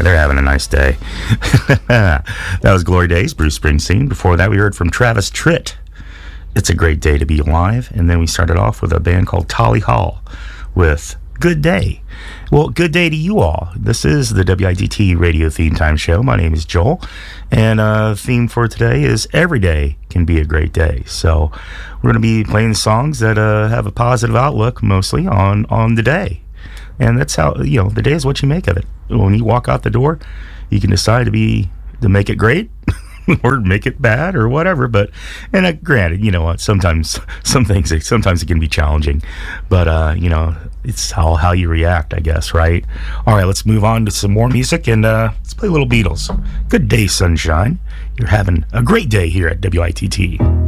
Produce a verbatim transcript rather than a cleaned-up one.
they're having a nice day. That was Glory Days, Bruce Springsteen. Before that, we heard from Travis Tritt, It's a Great Day to Be Alive. And then we started off with a band called Tally Hall with Good Day. Well, good day to you all. This is the W I T T Radio Theme Time Show. My name is Joel, and uh, the theme for today is Every Day Can Be a Great Day. So we're going to be playing songs that uh, have a positive outlook mostly on, on the day. And that's how, you know, the day is what you make of it. When you walk out the door, you can decide to be, to make it great or make it bad or whatever. But, and uh, granted, you know what, sometimes, some things, sometimes it can be challenging. But, uh, you know, it's how, how you react, I guess, right? All right, let's move on to some more music, and uh, let's play a little Beatles. Good day, sunshine. You're having a great day here at W I T T.